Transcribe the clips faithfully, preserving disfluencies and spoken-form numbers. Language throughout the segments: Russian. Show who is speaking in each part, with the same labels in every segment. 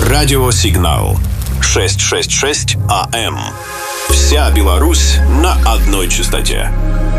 Speaker 1: Радиосигнал шестьсот шестьдесят шесть АМ. Вся Беларусь на одной частоте.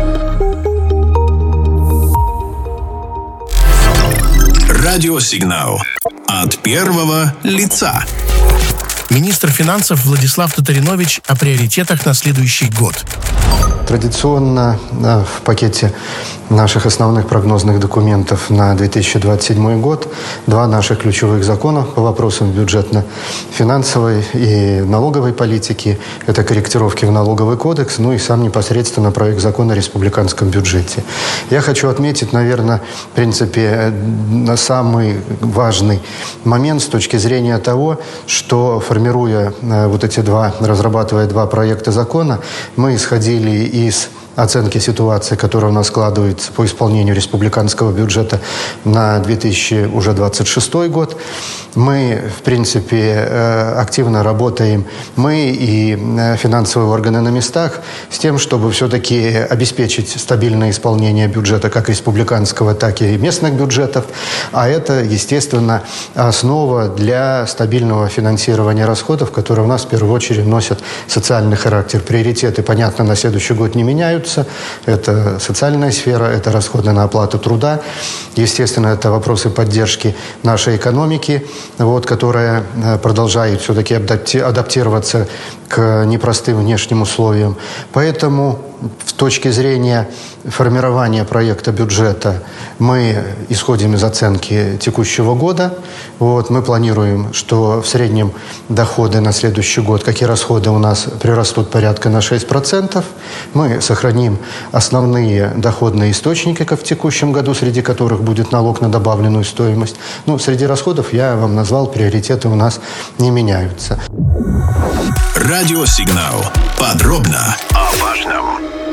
Speaker 1: Радиосигнал от первого лица.
Speaker 2: Министр финансов Владислав Татаринович о приоритетах на следующий год.
Speaker 3: Традиционно в пакете наших основных прогнозных документов на две тысячи двадцать седьмой год два наших ключевых закона по вопросам бюджетно-финансовой и налоговой политики. Это корректировки в налоговый кодекс, ну и сам непосредственно проект закона о республиканском бюджете. Я хочу отметить, наверное, в принципе, самый важный момент с точки зрения того, что, формируя вот эти два, разрабатывая два проекта закона, мы исходили из оценки ситуации, которая у нас складывается по исполнению республиканского бюджета на две тысячи двадцать шестой год. Мы, в принципе, активно работаем, мы и финансовые органы на местах, с тем, чтобы все-таки обеспечить стабильное исполнение бюджета как республиканского, так и местных бюджетов. А это, естественно, основа для стабильного финансирования расходов, которые у нас в первую очередь носят социальный характер. Приоритеты, понятно, на следующий год не меняются. Это социальная сфера, это расходы на оплату труда. Естественно, это вопросы поддержки нашей экономики, вот, которая продолжает все-таки адаптироваться к непростым внешним условиям. Поэтому с точки зрения формирования проекта бюджета мы исходим из оценки текущего года. Вот, мы планируем, что в среднем доходы на следующий год, как и расходы, у нас прирастут порядка на шесть процентов. Мы сохраним основные доходные источники, как в текущем году, среди которых будет налог на добавленную стоимость. Ну, среди расходов я вам назвал, приоритеты у нас не меняются.
Speaker 1: Радиосигнал. Подробно о важном.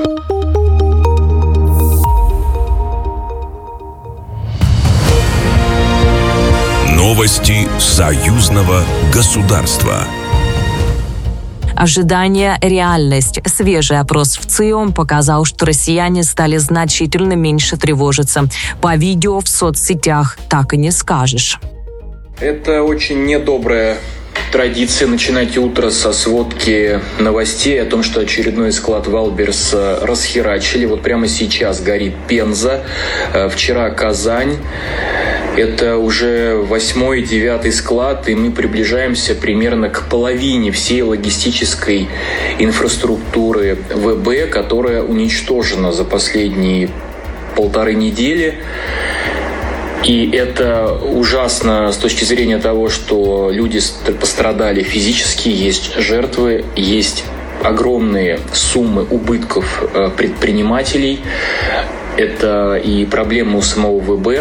Speaker 1: Новости союзного государства.
Speaker 4: Ожидание – реальность. Свежий опрос в ЦИОМ показал, что россияне стали значительно меньше тревожиться. По видео в соцсетях так и не скажешь.
Speaker 5: Это очень недобрая традиция начинать утро со сводки новостей о том, что очередной склад Валберс расхерачили. Вот прямо сейчас горит Пенза, вчера Казань. Это уже восьмой, девятый склад, и мы приближаемся примерно к половине всей логистической инфраструктуры ВБ, которая уничтожена за последние полторы недели. И это ужасно с точки зрения того, что люди пострадали физически, есть жертвы, есть огромные суммы убытков предпринимателей. Это и проблемы у самого ВБ.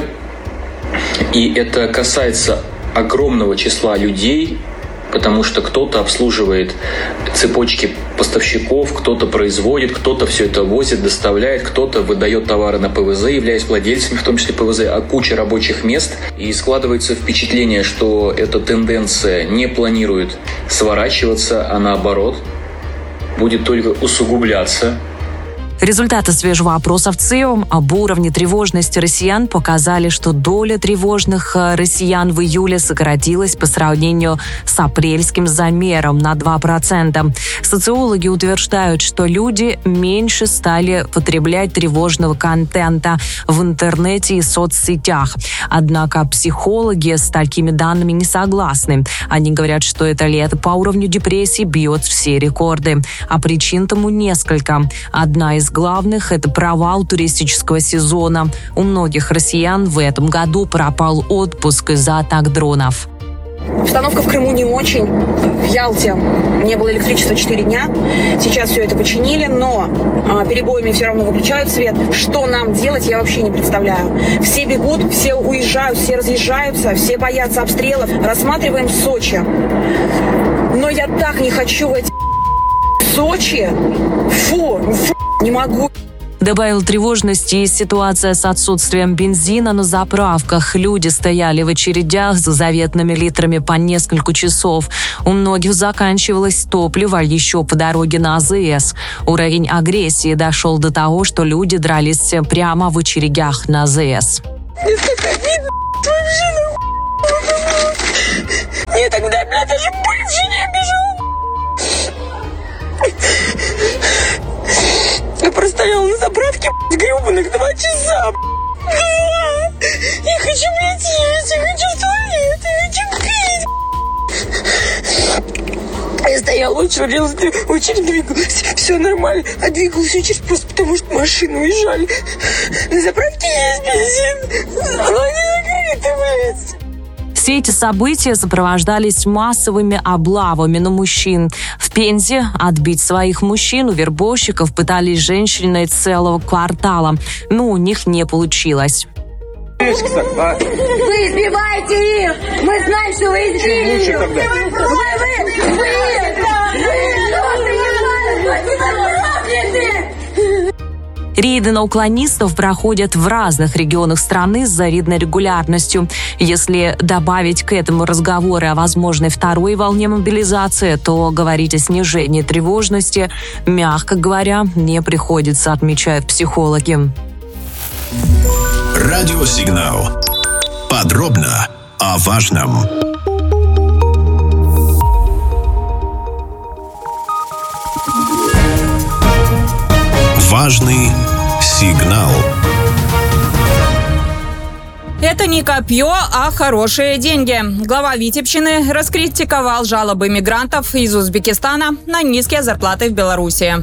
Speaker 5: И это касается огромного числа людей, потому что кто-то обслуживает цепочки поставщиков, кто-то производит, кто-то все это возит, доставляет, кто-то выдает товары на ПВЗ, являясь владельцами, в том числе ПВЗ, а куча рабочих мест. И складывается впечатление, что эта тенденция не планирует сворачиваться, а наоборот будет только усугубляться.
Speaker 4: Результаты свежего опроса в ЦИОМ об уровне тревожности россиян показали, что доля тревожных россиян в июле сократилась по сравнению с апрельским замером на два процента. Социологи утверждают, что люди меньше стали потреблять тревожного контента в интернете и соцсетях. Однако психологи с такими данными не согласны. Они говорят, что это лето по уровню депрессии бьет все рекорды. А причин тому несколько. Одна из главных – это провал туристического сезона. У многих россиян в этом году пропал отпуск из-за атак дронов.
Speaker 6: Обстановка в Крыму не очень. В Ялте не было электричества четыре дня. Сейчас все это починили, но а, перебоями все равно выключают свет. Что нам делать, я вообще не представляю. Все бегут, все уезжают, все разъезжаются, все боятся обстрелов. Рассматриваем Сочи. Но я так не хочу в эти Сочи. Фу, фу, не могу.
Speaker 4: Добавил тревожности и ситуация с отсутствием бензина на заправках. Люди стояли в очередях за заветными литрами по несколько часов. У многих заканчивалось топливо еще по дороге на АЗС. Уровень агрессии дошел до того, что люди дрались прямо в очередях на АЗС.
Speaker 6: Мне так обидно, вообще. Мне так когда, блядь, даже бывший не обижал. Я простояла на заправке, блядь, гребаных два часа, блядь. Я хочу, блядь, есть, я хочу в туалет, я хочу пить. Я стояла, очередь, очередь двигалась, все нормально, а двигалась очередь просто потому, что машины уезжали. На заправке есть бензин, но не закрыты, блядь.
Speaker 4: Все эти события сопровождались массовыми облавами на мужчин. В Пензе отбить своих мужчин у вербовщиков пытались женщины целого квартала, но у них не получилось.
Speaker 7: Вы избиваете их! Мы знаем, что вы избили их! Вы, вы, вы, вы,
Speaker 4: Рейды на уклонистов проходят в разных регионах страны с завидной регулярностью. Если добавить к этому разговоры о возможной второй волне мобилизации, то говорить о снижении тревожности, мягко говоря, не приходится, отмечают психологи.
Speaker 1: Радиосигнал. Подробно о важном. Важный сигнал.
Speaker 8: Это не копье, а хорошие деньги. Глава Витебщины раскритиковал жалобы мигрантов из Узбекистана на низкие зарплаты в Беларуси.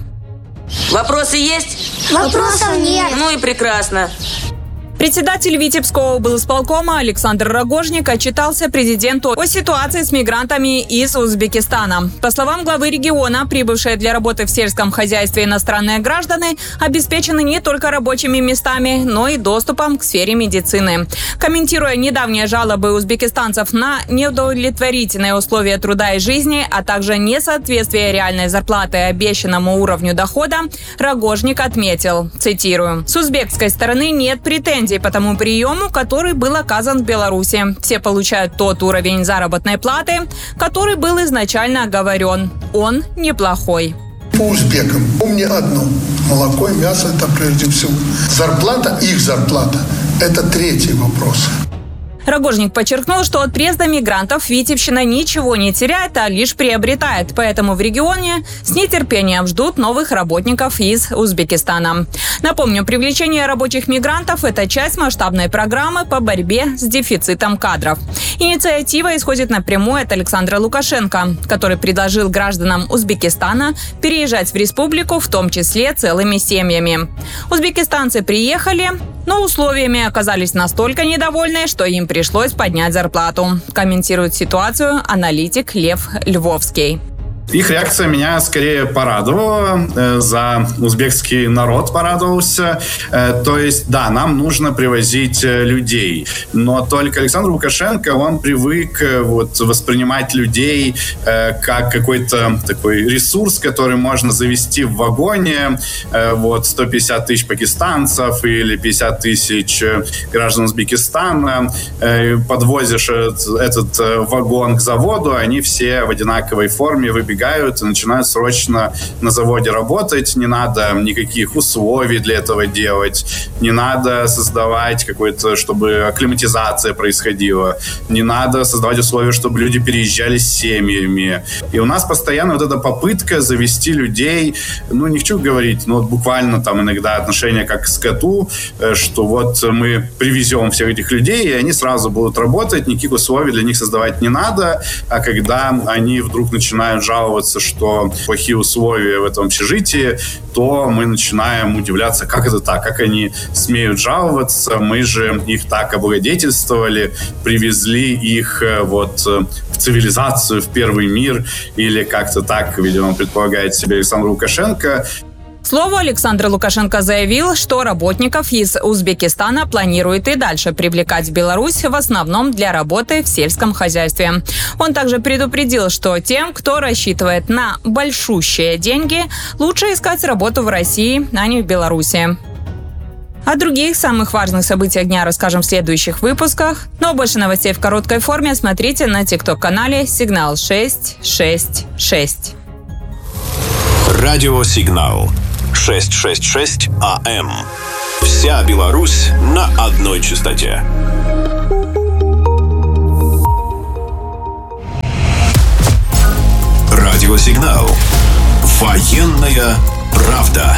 Speaker 9: Вопросы есть?
Speaker 7: Вопросов нет.
Speaker 9: Ну и прекрасно.
Speaker 8: Председатель Витебского облсполкома Александр Рогожник отчитался президенту о ситуации с мигрантами из Узбекистана. По словам главы региона, прибывшие для работы в сельском хозяйстве иностранные граждане обеспечены не только рабочими местами, но и доступом к сфере медицины. Комментируя недавние жалобы узбекистанцев на неудовлетворительные условия труда и жизни, а также несоответствие реальной зарплаты обещанному уровню дохода, Рогожник отметил, цитирую, «С узбекской стороны нет претензий по тому приему, который был оказан в Беларуси. Все получают тот уровень заработной платы, который был изначально оговорен. Он неплохой».
Speaker 10: По узбекам помни одно. Молоко и мясо – это прежде всего. Зарплата, их зарплата – это третий вопрос.
Speaker 8: Рогожник подчеркнул, что от приезда мигрантов Витебщина ничего не теряет, а лишь приобретает. Поэтому в регионе с нетерпением ждут новых работников из Узбекистана. Напомню, привлечение рабочих мигрантов – это часть масштабной программы по борьбе с дефицитом кадров. Инициатива исходит напрямую от Александра Лукашенко, который предложил гражданам Узбекистана переезжать в республику, в том числе целыми семьями. Узбекистанцы приехали, но условиями оказались настолько недовольны, что им пришлось поднять зарплату. Комментирует ситуацию аналитик Лев Львовский.
Speaker 11: Их реакция меня скорее порадовала, за узбекский народ порадовался. То есть, да, нам нужно привозить людей, но только Александр Лукашенко, он привык вот, воспринимать людей как какой-то такой ресурс, который можно завести в вагоне. Вот сто пятьдесят тысяч пакистанцев или пятьдесят тысяч граждан Узбекистана. Подвозишь этот вагон к заводу, они все в одинаковой форме выбегают и начинают срочно на заводе работать. Не надо никаких условий для этого делать. Не надо создавать какой-то, чтобы акклиматизация происходила. Не надо создавать условия, чтобы люди переезжали с семьями. И у нас постоянно вот эта попытка завести людей, ну, не хочу говорить, но вот буквально там иногда отношение как к скоту, что вот мы привезем всех этих людей, и они сразу будут работать, никаких условий для них создавать не надо. А когда они вдруг начинают жаловаться, что плохие условия в этом общежитии, то мы начинаем удивляться, как это так, как они смеют жаловаться, мы же их так облагодетельствовали, привезли их вот в цивилизацию, в первый мир, или как-то так, видимо, предполагает себе Александр Лукашенко.
Speaker 8: К слову, Александр Лукашенко заявил, что работников из Узбекистана планирует и дальше привлекать в Беларусь в основном для работы в сельском хозяйстве. Он также предупредил, что тем, кто рассчитывает на большущие деньги, лучше искать работу в России, а не в Беларуси. О других самых важных событиях дня расскажем в следующих выпусках. Но больше новостей в короткой форме смотрите на тикток-канале «Сигнал шесть шесть шесть».
Speaker 1: Радиосигнал шестьсот шестьдесят шесть АМ. Вся Беларусь на одной частоте. Радиосигнал. Военная правда.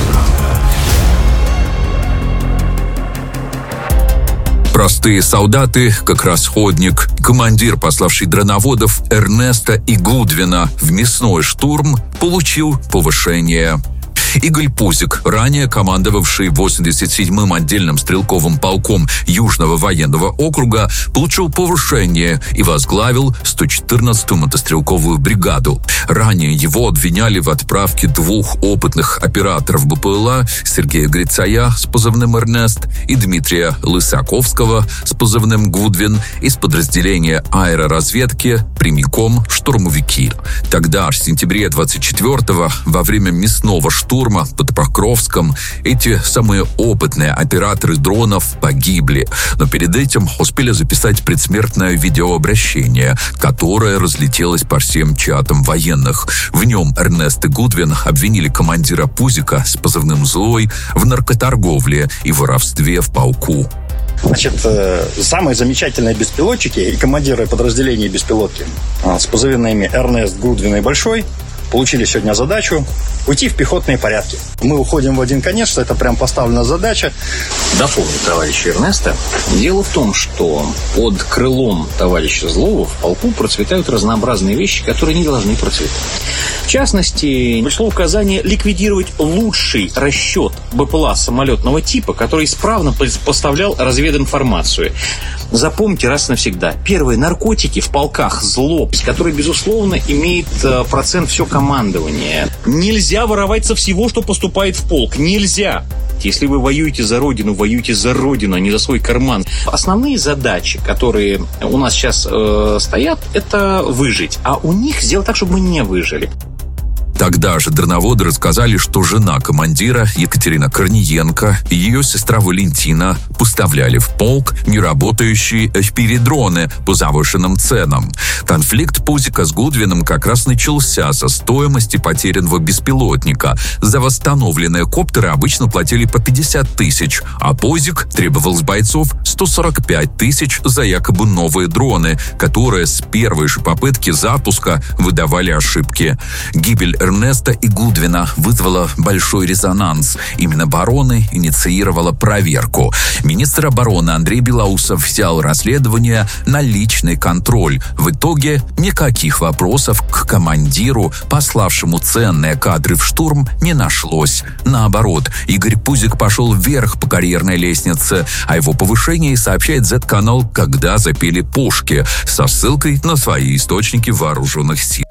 Speaker 12: Простые солдаты, как расходник, командир, пославший дроноводов Эрнеста и Гудвина в мясной штурм, получил повышение. Игорь Пузик, ранее командовавший восемьдесят седьмым отдельным стрелковым полком Южного военного округа, получил повышение и возглавил сто четырнадцатую мотострелковую бригаду. Ранее его обвиняли в отправке двух опытных операторов БПЛА Сергея Грицая с позывным «Эрнест» и Дмитрия Лысаковского с позывным «Гудвин» из подразделения аэроразведки прямиком в штурмовики. Тогда, в сентябре двадцать четвёртого, во время мясного штурма под Покровском, эти самые опытные операторы дронов погибли, но перед этим успели записать предсмертное видеообращение, которое разлетелось по всем чатам военных. В нем Эрнест и Гудвин обвинили командира Пузика с позывным «Злой» в наркоторговле и воровстве в полку.
Speaker 13: Значит, самые замечательные беспилотчики и командиры подразделений беспилотки с позывными «Эрнест», «Гудвин» и «Большой» получили сегодня задачу уйти в пехотные порядки. Мы уходим в один конец, что это прям поставлена задача.
Speaker 14: Дополню товарища Эрнеста. Дело в том, что под крылом товарища Злого в полку процветают разнообразные вещи, которые не должны процветать. В частности, пришло указание ликвидировать лучший расчет БПЛА самолетного типа, который исправно поставлял развединформацию. Запомните раз и навсегда. Первое. Наркотики в полках зло, который, безусловно, имеет процент все командования. Нельзя воровать со всего, что поступает в полк. Нельзя. Если вы воюете за Родину, воюйте за Родину, а не за свой карман. Основные задачи, которые у нас сейчас э, стоят, это выжить. А у них сделать так, чтобы мы не выжили.
Speaker 12: Тогда же дроноводы рассказали, что жена командира Екатерина Корниенко и ее сестра Валентина поставляли в полк неработающие эф пи ви-дроны по завышенным ценам. Конфликт Пузика с Гудвином как раз начался со стоимости потерянного беспилотника. За восстановленные коптеры обычно платили по пятьдесят тысяч, а Пузик требовал с бойцов сто сорок пять тысяч за якобы новые дроны, которые с первой же попытки запуска выдавали ошибки. Гибель Эрнеста и Гудвина вызвала большой резонанс. Именно обороны инициировала проверку. Министр обороны Андрей Белоусов взял расследование на личный контроль. В итоге никаких вопросов к командиру, пославшему ценные кадры в штурм, не нашлось. Наоборот, Игорь Пузик пошел вверх по карьерной лестнице, а его повышение сообщает зет-канал «Когда запели пушки» со ссылкой на свои источники вооруженных сил.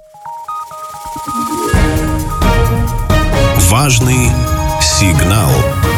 Speaker 1: Важный сигнал.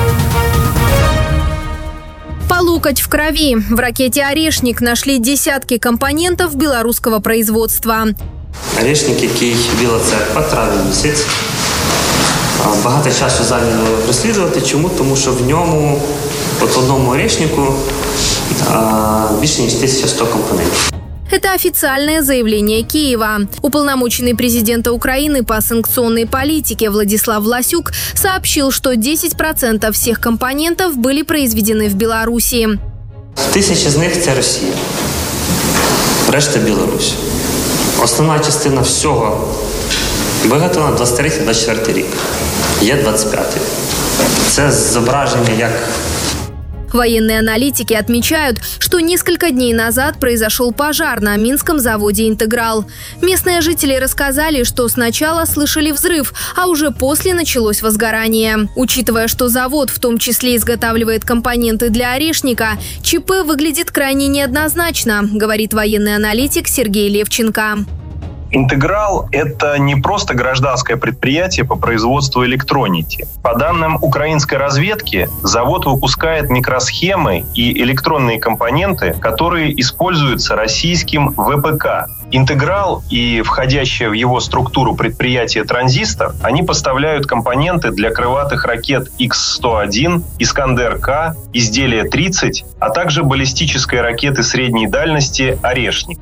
Speaker 15: По локоть в крови. В ракете «Орешник» нашли десятки компонентов белорусского производства.
Speaker 16: «Орешник», який біла церква, травень місяць. Багато часу зайняло розслідувати. Чому? Тому що в ньому, от в одному «Орешнику» більше ніж тисяча сто компонентів.
Speaker 15: Это официальное заявление Киева. Уполномоченный президента Украины по санкционной политике Владислав Власюк сообщил, что десять процентов всех компонентов были произведены в Беларуси.
Speaker 16: Тисячі з них – це Росія. Решта – Білорусь. Основна частина всього виготовлена двадцять третій - двадцять четвертий рік. Є двадцять п'ятий. Це зображення як...
Speaker 15: Военные аналитики отмечают, что несколько дней назад произошел пожар на минском заводе «Интеграл». Местные жители рассказали, что сначала слышали взрыв, а уже после началось возгорание. Учитывая, что завод в том числе изготавливает компоненты для «Орешника», ЧП выглядит крайне неоднозначно, говорит военный аналитик Сергей Левченко.
Speaker 17: «Интеграл» — это не просто гражданское предприятие по производству электроники. По данным украинской разведки, завод выпускает микросхемы и электронные компоненты, которые используются российским вэ пэ ка. «Интеграл» и входящее в его структуру предприятие «Транзистор», они поставляют компоненты для крылатых ракет икс сто один, «Искандер-К», изделия тридцать, а также баллистической ракеты средней дальности «Орешник».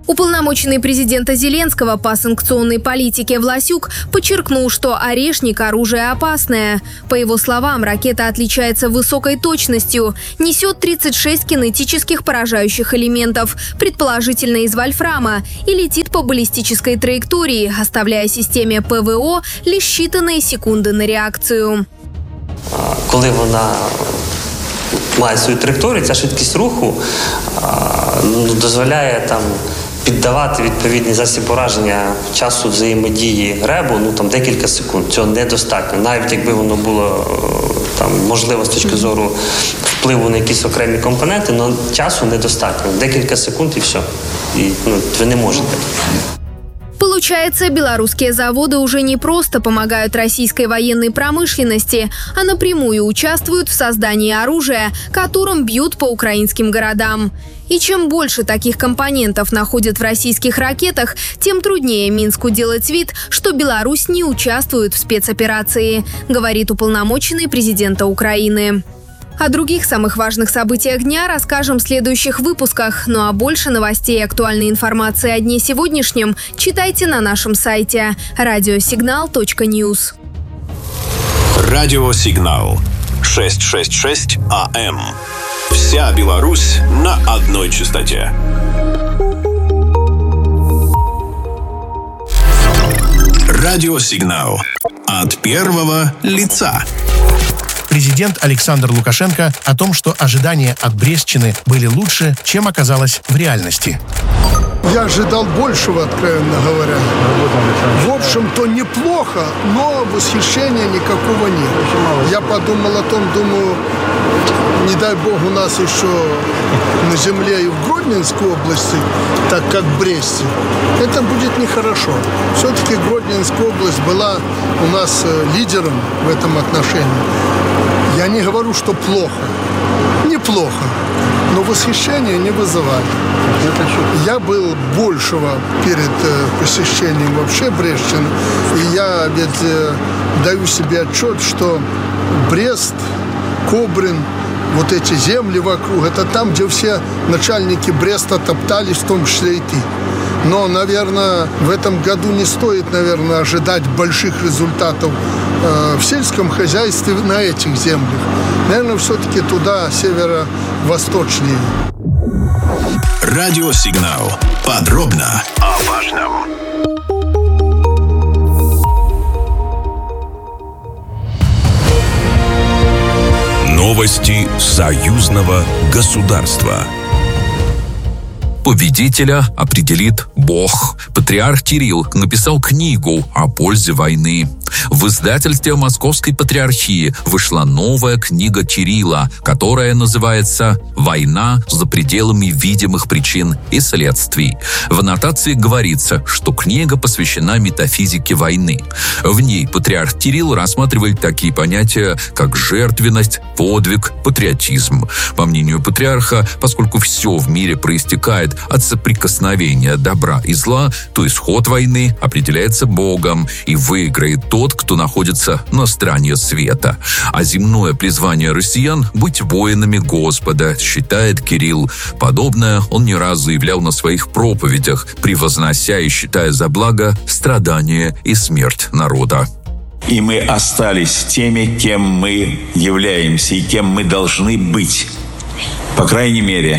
Speaker 15: Уполномоченный президента Зеленского по санкционной политике Власюк подчеркнул, что «Орешник» – оружие опасное. По его словам, ракета отличается высокой точностью, несет тридцать шесть кинетических поражающих элементов, предположительно из вольфрама, и летит по баллистической траектории, оставляя системе ПВО лишь считанные секунды на реакцию.
Speaker 16: Коли вона має свою траєкторію, ця швидкість руху дозволяє там піддавати відповідний засіб пораження часу взаємодії ребу, ну там декілька секунд. Цього недостатньо. Навіть якби воно було там можливо з точки зору впливу на якісь окремі компоненти, але часу недостатньо. Декілька секунд і все. І ну, ви не можете.
Speaker 15: Получается, белорусские заводы уже не просто помогают российской военной промышленности, а напрямую участвуют в создании оружия, которым бьют по украинским городам. И чем больше таких компонентов находят в российских ракетах, тем труднее Минску делать вид, что Беларусь не участвует в спецоперации, говорит уполномоченный президента Украины. О других самых важных событиях дня расскажем в следующих выпусках. Ну а больше новостей и актуальной информации о дне сегодняшнем читайте на нашем сайте радиосигнал точка ньюс.
Speaker 1: Радиосигнал шестьсот шестьдесят шесть АМ. Вся Беларусь на одной частоте. Радиосигнал от первого лица.
Speaker 2: Президент Александр Лукашенко о том, что ожидания от Брестщины были лучше, чем оказалось в реальности.
Speaker 10: Я ожидал большего, откровенно говоря. В общем-то, неплохо, но восхищения никакого нет. Я подумал о том, думаю, не дай бог у нас еще на земле и в Гродненской области, так как в Бресте. Это будет нехорошо. Все-таки Гродненская область была у нас лидером в этом отношении. Я не говорю, что плохо. Неплохо. Но восхищения не вызывает. Я был большего перед посещением вообще Брестщины. И я ведь даю себе отчет, что Брест, Кобрин, вот эти земли вокруг, это там, где все начальники Бреста топтались, в том числе и ты. Но, наверное, в этом году не стоит, наверное, ожидать больших результатов э, в сельском хозяйстве на этих землях. Наверное, все-таки туда, северо-восточнее.
Speaker 1: Радиосигнал. Подробно о важном.
Speaker 12: Новости союзного государства. Победителя определит Бог. Патриарх Кирилл написал книгу о пользе войны. В издательстве Московской Патриархии вышла новая книга Кирилла, которая называется «Война за пределами видимых причин и следствий». В аннотации говорится, что книга посвящена метафизике войны. В ней патриарх Кирилл рассматривает такие понятия, как жертвенность, подвиг, патриотизм. По мнению патриарха, поскольку все в мире проистекает от соприкосновения добра и зла, то исход войны определяется Богом, и выиграет тот, кто находится на стороне света. А земное призвание россиян – быть воинами Господа, считает Кирилл. Подобное он не раз заявлял на своих проповедях, превознося и считая за благо страдания и смерть народа.
Speaker 18: И мы остались теми, кем мы являемся и кем мы должны быть. По крайней мере,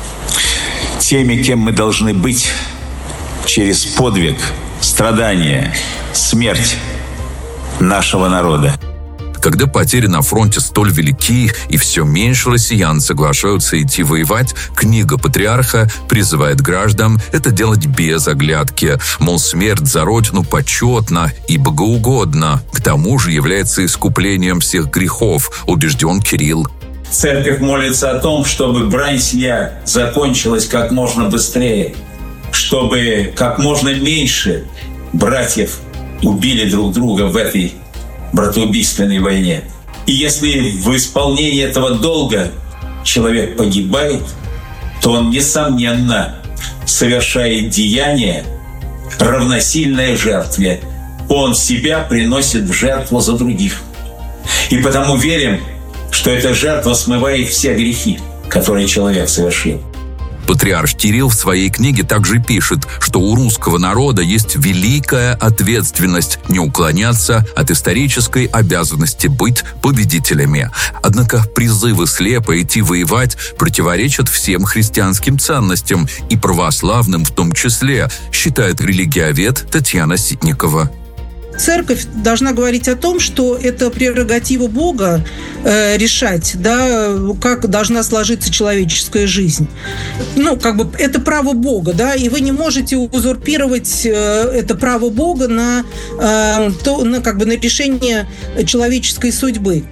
Speaker 18: теми, кем мы должны быть через подвиг, страдания, смерть нашего народа.
Speaker 12: Когда потери на фронте столь велики и все меньше россиян соглашаются идти воевать, книга патриарха призывает граждан это делать без оглядки. Мол, смерть за родину почетна и богоугодна. К тому же является искуплением всех грехов, убежден Кирилл.
Speaker 18: Церковь молится о том, чтобы брань сия закончилась как можно быстрее, чтобы как можно меньше братьев убили друг друга в этой братоубийственной войне. И если в исполнении этого долга человек погибает, то он, несомненно, совершает деяние, равносильное жертве. Он себя приносит в жертву за других. И потому верим, что эта жертва смывает все грехи, которые человек совершил.
Speaker 12: Патриарх Кирилл в своей книге также пишет, что у русского народа есть великая ответственность не уклоняться от исторической обязанности быть победителями. Однако призывы слепо идти воевать противоречат всем христианским ценностям и православным в том числе, считает религиовед Татьяна Ситникова.
Speaker 19: Церковь должна говорить о том, что это прерогатива Бога э, решать, да, как должна сложиться человеческая жизнь. Ну, как бы это право Бога, да, и вы не можете узурпировать э, это право Бога на, э, то, на, как бы, на решение человеческой судьбы.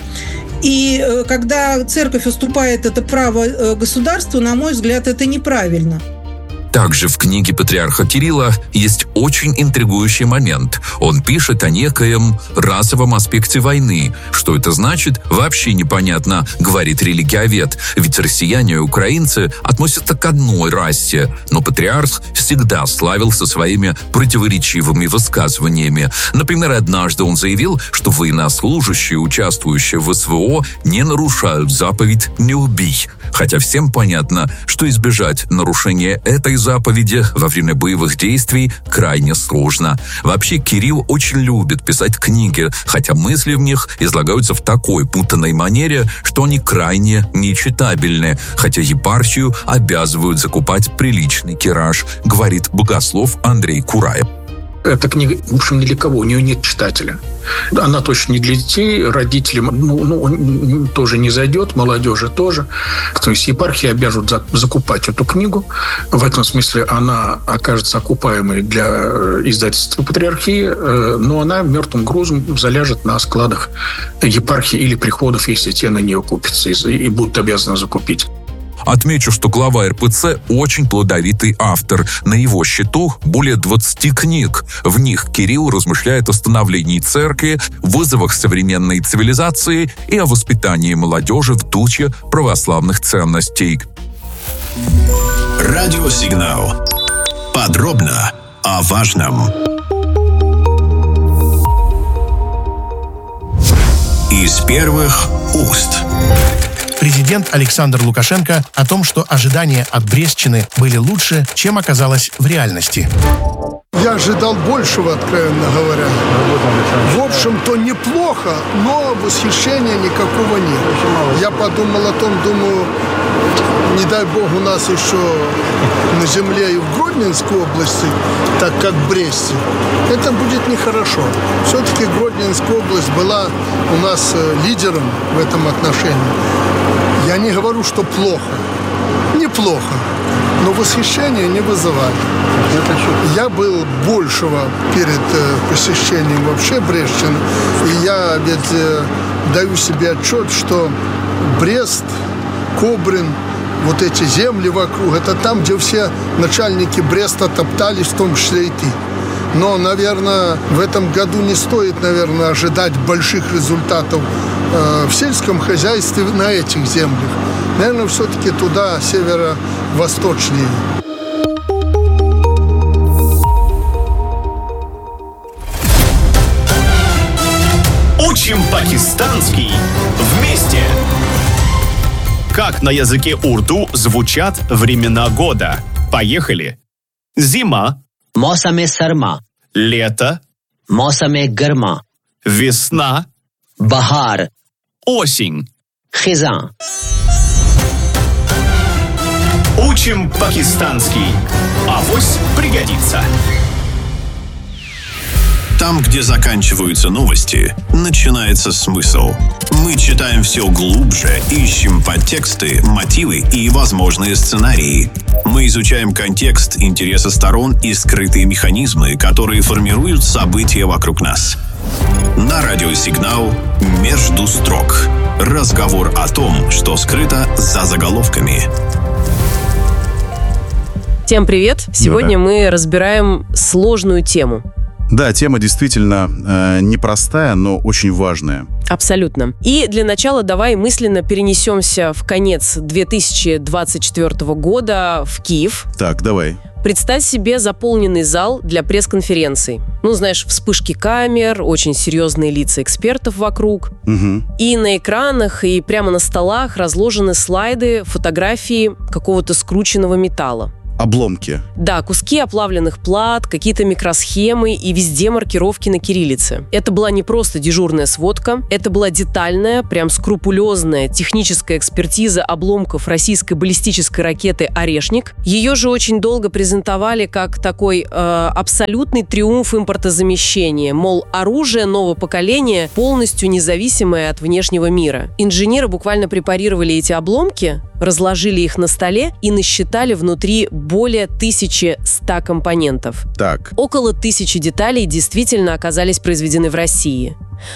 Speaker 19: И э, когда церковь уступает это право э, государству, на мой взгляд, это неправильно.
Speaker 12: Также в книге патриарха Кирилла есть очень интригующий момент. Он пишет о некоем расовом аспекте войны. Что это значит, вообще непонятно, говорит религиовед. Ведь россияне и украинцы относятся к одной расе. Но патриарх всегда славился своими противоречивыми высказываниями. Например, однажды он заявил, что военнослужащие, участвующие в СВО, не нарушают заповедь «не убий». Хотя всем понятно, что избежать нарушения этой заповеди во время боевых действий крайне сложно. Вообще, Кирилл очень любит писать книги, хотя мысли в них излагаются в такой путанной манере, что они крайне нечитабельны, хотя епархию обязывают закупать приличный тираж, говорит богослов Андрей Кураев.
Speaker 20: Эта книга, в общем, ни для кого, у нее нет читателя. Она точно не для детей, родителям ну, ну, тоже не зайдет, молодежи тоже. То есть епархии обяжут закупать эту книгу. В этом смысле она окажется окупаемой для издательства патриархии, но она мертвым грузом заляжет на складах епархии или приходов, если те на нее купятся и будут обязаны закупить.
Speaker 12: Отмечу, что глава эр пэ цэ очень плодовитый автор. На его счету более двадцати книг. В них Кирилл размышляет о становлении церкви, вызовах современной цивилизации и о воспитании молодежи в духе православных ценностей.
Speaker 1: Радиосигнал. Подробно о важном. Из первых уст.
Speaker 2: Президент Александр Лукашенко о том, что ожидания от Брестщины были лучше, чем оказалось в реальности.
Speaker 10: Я ожидал большего, откровенно говоря. В общем-то, неплохо, но восхищения никакого нет. Я подумал о том, думаю, не дай бог у нас еще на земле и в Гродненской области, так как в Бресте, это будет нехорошо. Все-таки Гродненская область была у нас лидером в этом отношении. Я не говорю, что плохо. Неплохо. Но восхищения не вызывали. Я был большего перед посещением вообще Брестщины. И я ведь даю себе отчет, что Брест, Кобрин, вот эти земли вокруг, это там, где все начальники Бреста топтались, в том числе и ты. Но, наверное, в этом году не стоит, наверное, ожидать больших результатов э, в сельском хозяйстве на этих землях. Наверное, все-таки туда, северо-восточнее.
Speaker 1: Учим пакистанский вместе. Как на языке урду звучат времена года? Поехали. Зима.
Speaker 21: Мосаме сарма.
Speaker 1: Лето.
Speaker 21: Мосаме гарма.
Speaker 1: Весна.
Speaker 21: Бахар.
Speaker 1: Осень.
Speaker 21: Хизан.
Speaker 1: Учим пакистанский. Авось пригодится. Там, где заканчиваются новости, начинается смысл. Мы читаем все глубже, ищем подтексты, мотивы и возможные сценарии. Мы изучаем контекст, интересы сторон и скрытые механизмы, которые формируют события вокруг нас. На радиосигнал «Между строк». Разговор о том, что скрыто за заголовками.
Speaker 22: Всем привет! Сегодня ну, да. мы разбираем сложную тему.
Speaker 23: Да, тема действительно э, непростая, но очень важная.
Speaker 22: Абсолютно. И для начала давай мысленно перенесемся в конец две тысячи двадцать четвёртого года в Киев.
Speaker 3: Так, давай.
Speaker 22: Представь себе заполненный зал для пресс-конференций. Ну, знаешь, вспышки камер, очень серьезные лица экспертов вокруг.
Speaker 3: Угу.
Speaker 22: И на экранах, и прямо на столах разложены слайды, фотографии какого-то скрученного металла.
Speaker 3: Обломки.
Speaker 22: Да, куски оплавленных плат, какие-то микросхемы и везде маркировки на кириллице. Это была не просто дежурная сводка, это была детальная, прям скрупулезная техническая экспертиза обломков российской баллистической ракеты «Орешник». Ее же очень долго презентовали как такой э, абсолютный триумф импортозамещения, мол, оружие нового поколения, полностью независимое от внешнего мира. Инженеры буквально препарировали эти обломки, разложили их на столе и насчитали внутри более тысячи ста компонентов.
Speaker 3: Так.
Speaker 22: Около тысячи деталей действительно оказались произведены в России.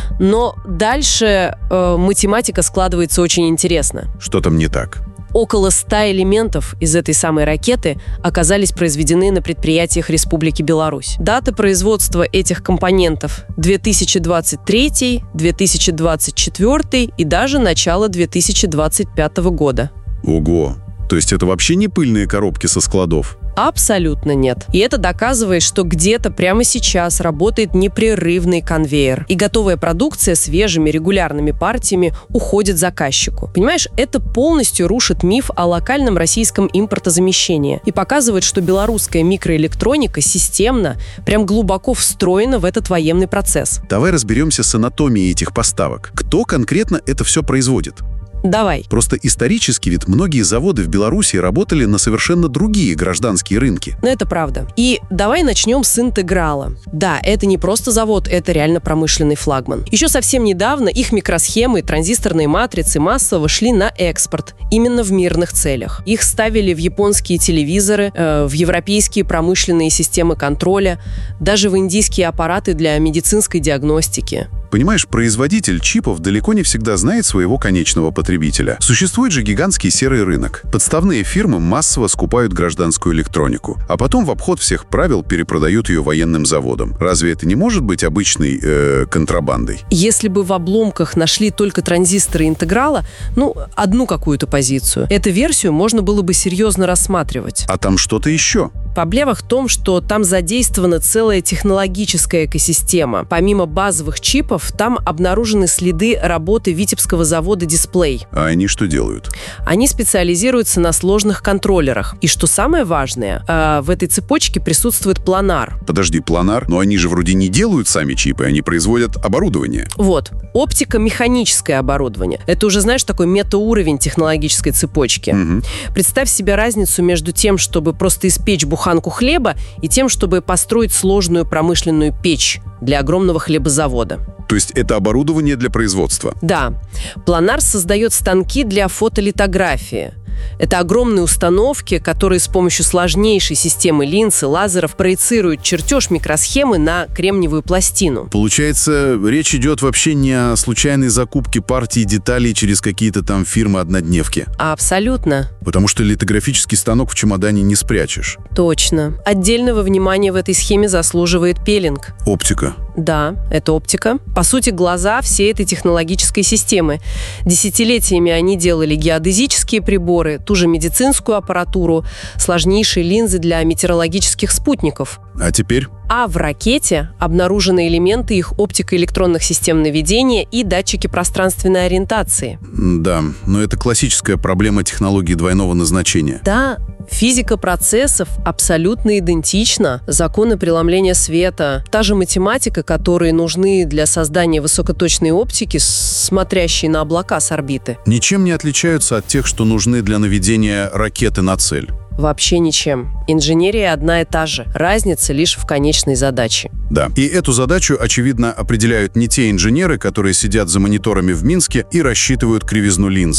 Speaker 22: Но дальше э, математика складывается очень интересно.
Speaker 3: Что там не так?
Speaker 22: Около ста элементов из этой самой ракеты оказались произведены на предприятиях Республики Беларусь. Дата производства этих компонентов – две тысячи двадцать третий, две тысячи двадцать четвёртый и даже начало две тысячи двадцать пятого года.
Speaker 3: Ого! То есть это вообще не пыльные коробки со складов?
Speaker 22: Абсолютно нет. И это доказывает, что где-то прямо сейчас работает непрерывный конвейер. И готовая продукция свежими регулярными партиями уходит заказчику. Понимаешь, это полностью рушит миф о локальном российском импортозамещении и показывает, что белорусская микроэлектроника системно, прям глубоко встроена в этот военный процесс.
Speaker 3: Давай разберемся с анатомией этих поставок. Кто конкретно это все производит?
Speaker 22: Давай.
Speaker 3: Просто исторически ведь многие заводы в Беларуси работали на совершенно другие гражданские рынки.
Speaker 22: Ну, это правда. И давай начнем с «Интеграла». Да, это не просто завод, это реально промышленный флагман. Еще совсем недавно их микросхемы, транзисторные матрицы массово шли на экспорт, именно в мирных целях. Их ставили в японские телевизоры, э, в европейские промышленные системы контроля, даже в индийские аппараты для медицинской диагностики.
Speaker 3: Понимаешь, производитель чипов далеко не всегда знает своего конечного потребителя. Существует же гигантский серый рынок. Подставные фирмы массово скупают гражданскую электронику, а потом в обход всех правил перепродают ее военным заводам. Разве это не может быть обычной э, контрабандой?
Speaker 22: Если бы в обломках нашли только транзисторы «Интеграла», ну, одну какую-то позицию, эту версию можно было бы серьезно рассматривать.
Speaker 3: А там что-то еще?
Speaker 22: Проблема в том, что там задействована целая технологическая экосистема. Помимо базовых чипов, там обнаружены следы работы Витебского завода «Дисплей».
Speaker 3: А они что делают?
Speaker 22: Они специализируются на сложных контроллерах. И что самое важное, э, в этой цепочке присутствует планар.
Speaker 3: Подожди, планар? Но они же вроде не делают сами чипы, они производят оборудование.
Speaker 22: Вот. Оптико-механическое оборудование. Это уже, знаешь, такой метауровень технологической цепочки.
Speaker 3: Угу.
Speaker 22: Представь себе разницу между тем, чтобы просто испечь буханку хлеба, и тем, чтобы построить сложную промышленную печь для огромного хлебозавода.
Speaker 3: То есть это оборудование для производства?
Speaker 22: Да. Планар создает станки для фотолитографии. Это огромные установки, которые с помощью сложнейшей системы линз и лазеров проецируют чертеж микросхемы на кремниевую пластину.
Speaker 3: Получается, речь идет вообще не о случайной закупке партий деталей через какие-то там фирмы-однодневки?
Speaker 22: Абсолютно.
Speaker 3: Потому что литографический станок в чемодане не спрячешь.
Speaker 22: Точно. Отдельного внимания в этой схеме заслуживает пилинг.
Speaker 3: Оптика.
Speaker 22: Да, это оптика. По сути, глаза всей этой технологической системы. Десятилетиями они делали геодезические приборы, ту же медицинскую аппаратуру, сложнейшие линзы для метеорологических спутников.
Speaker 3: А теперь?
Speaker 22: А в ракете обнаружены элементы их оптико-электронных систем наведения и датчики пространственной ориентации.
Speaker 3: Да, но это классическая проблема технологии двойного назначения.
Speaker 22: Да, физика процессов абсолютно идентична. Законы преломления света, та же математика, которые нужны для создания высокоточной оптики, смотрящей на облака с орбиты.
Speaker 3: Ничем не отличаются от тех, что нужны для наведения ракеты на цель.
Speaker 22: Вообще ничем. Инженерия одна и та же. Разница лишь в конечной задаче.
Speaker 3: Да. И эту задачу, очевидно, определяют не те инженеры, которые сидят за мониторами в Минске и рассчитывают кривизну линзы.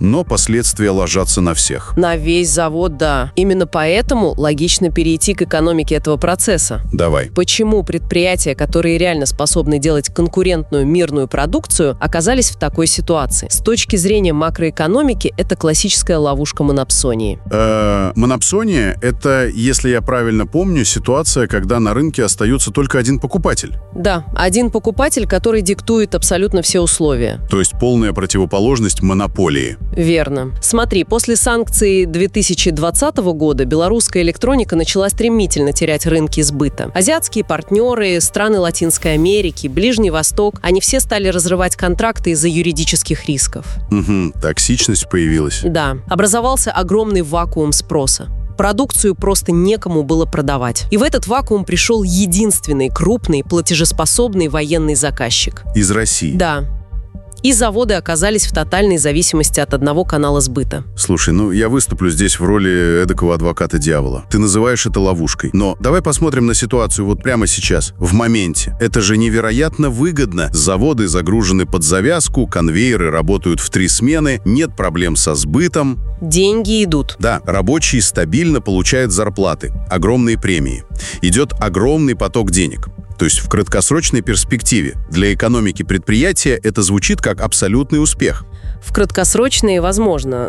Speaker 3: Но последствия ложатся на всех.
Speaker 22: На весь завод, да. Именно поэтому логично перейти к экономике этого процесса.
Speaker 3: Давай.
Speaker 22: Почему предприятия, которые реально способны делать конкурентную мирную продукцию, оказались в такой ситуации? С точки зрения макроэкономики, это классическая ловушка монопсонии.
Speaker 3: Э-э, монопсония – это, если я правильно помню, ситуация, когда на рынке остается только один покупатель.
Speaker 22: Да, один покупатель, который диктует абсолютно все условия.
Speaker 3: То есть полная противоположность монополии.
Speaker 22: Верно. Смотри, после санкций две тысячи двадцатого года белорусская электроника начала стремительно терять рынки сбыта. Азиатские партнеры, страны Латинской Америки, Ближний Восток, они все стали разрывать контракты из-за юридических рисков.
Speaker 3: Угу, токсичность появилась.
Speaker 22: Да. Образовался огромный вакуум спроса. Продукцию просто некому было продавать. И в этот вакуум пришел единственный крупный платежеспособный военный заказчик.
Speaker 3: Из России?
Speaker 22: Да. И заводы оказались в тотальной зависимости от одного канала сбыта.
Speaker 3: Слушай, ну я выступлю здесь в роли эдакого адвоката дьявола. Ты называешь это ловушкой. Но давай посмотрим на ситуацию вот прямо сейчас, в моменте. Это же невероятно выгодно. Заводы загружены под завязку, конвейеры работают в три смены, нет проблем со сбытом.
Speaker 22: Деньги идут.
Speaker 3: Да, рабочие стабильно получают зарплаты, огромные премии. Идет огромный поток денег. То есть в краткосрочной перспективе для экономики предприятия это звучит как абсолютный успех.
Speaker 22: В краткосрочные возможно,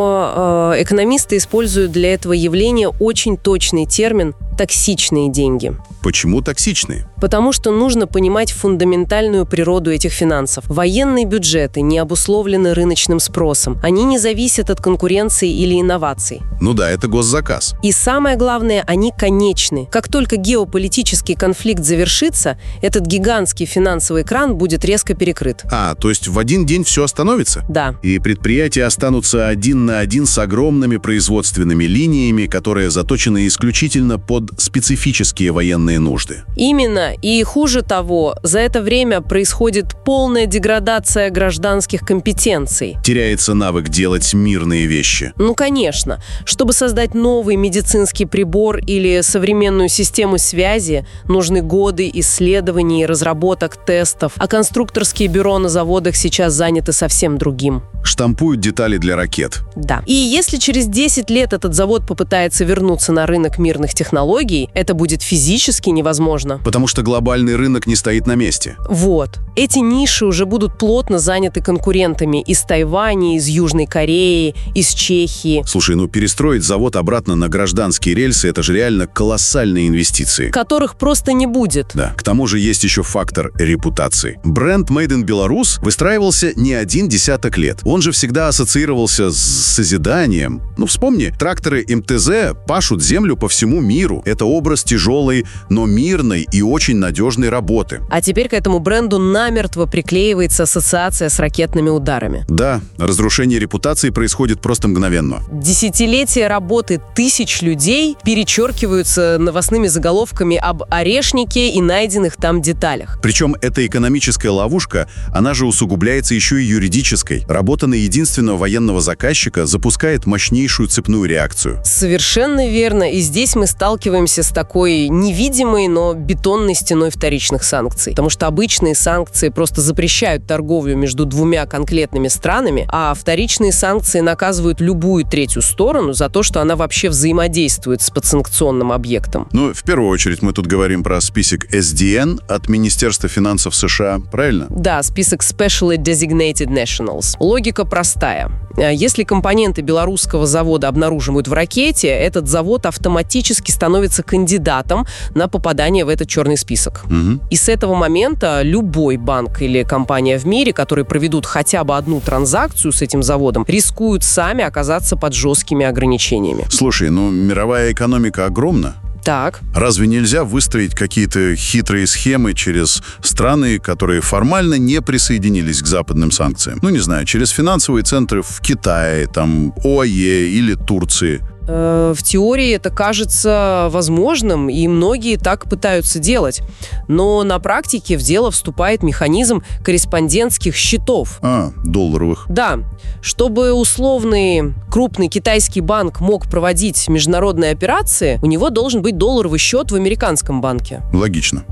Speaker 22: но э, экономисты используют для этого явления очень точный термин «токсичные деньги».
Speaker 3: Почему токсичные?
Speaker 22: Потому что нужно понимать фундаментальную природу этих финансов. Военные бюджеты не обусловлены рыночным спросом. Они не зависят от конкуренции или инноваций.
Speaker 3: Ну да, это госзаказ.
Speaker 22: И самое главное, они конечны. Как только геополитический конфликт завершится, этот гигантский финансовый кран будет резко перекрыт.
Speaker 3: А, то есть в один день все остановится?
Speaker 22: Да.
Speaker 3: И предприятия останутся один на один с огромными производственными линиями, которые заточены исключительно под специфические военные нужды.
Speaker 22: Именно. И хуже того, за это время происходит полная деградация гражданских компетенций.
Speaker 3: Теряется навык делать мирные вещи.
Speaker 22: Ну, конечно. Чтобы создать новый медицинский прибор или современную систему связи, нужны годы исследований, разработок, тестов. А конструкторские бюро на заводах сейчас заняты совсем другим.
Speaker 3: Штампуют детали для ракет.
Speaker 22: Да. И если через десять лет этот завод попытается вернуться на рынок мирных технологий, это будет физически невозможно.
Speaker 3: Потому что глобальный рынок не стоит на месте.
Speaker 22: Вот. Эти ниши уже будут плотно заняты конкурентами из Тайваня, из Южной Кореи, из Чехии.
Speaker 3: Слушай, ну перестроить завод обратно на гражданские рельсы – это же реально колоссальные инвестиции.
Speaker 22: Которых просто не будет.
Speaker 3: Да. К тому же есть еще фактор репутации. Бренд Made in Belarus выстраивался не один десяток лет. Он же всегда ассоциировался с созиданием. Ну, вспомни, тракторы эм тэ зэ пашут землю по всему миру. Это образ тяжелой, но мирной и очень надежной работы.
Speaker 22: А теперь к этому бренду намертво приклеивается ассоциация с ракетными ударами.
Speaker 3: Да, разрушение репутации происходит просто мгновенно.
Speaker 22: Десятилетия работы тысяч людей перечеркиваются новостными заголовками об орешнике и найденных там деталях.
Speaker 3: Причем эта экономическая ловушка, она же усугубляется еще и юридической. Работа на единственного военного заказчика запускает мощнейшую цепную реакцию.
Speaker 22: Совершенно верно. И здесь мы сталкиваемся с такой невидимой, но бетонной стеной вторичных санкций. Потому что обычные санкции просто запрещают торговлю между двумя конкретными странами, а вторичные санкции наказывают любую третью сторону за то, что она вообще взаимодействует с подсанкционным объектом.
Speaker 3: Ну, в первую очередь мы тут говорим про список эс ди эн от Министерства финансов США, правильно?
Speaker 22: Да, список Specially Designated Nationals. Логика простая. Если компоненты белорусского завода обнаруживают в ракете, этот завод автоматически становится кандидатом на попадание в этот черный список.
Speaker 3: Угу.
Speaker 22: И с этого момента любой банк или компания в мире, которые проведут хотя бы одну транзакцию с этим заводом, рискуют сами оказаться под жесткими ограничениями.
Speaker 3: Слушай, ну мировая экономика огромна.
Speaker 22: Так.
Speaker 3: Разве нельзя выстроить какие-то хитрые схемы через страны, которые формально не присоединились к западным санкциям? Ну, не знаю, через финансовые центры в Китае, там, ОАЕ или Турции.
Speaker 22: В теории это кажется возможным, и многие так пытаются делать. Но на практике в дело вступает механизм корреспондентских счетов.
Speaker 3: А, долларовых.
Speaker 22: Да. Чтобы условный крупный китайский банк мог проводить международные операции, у него должен быть долларовый счет в американском банке.
Speaker 3: Логично.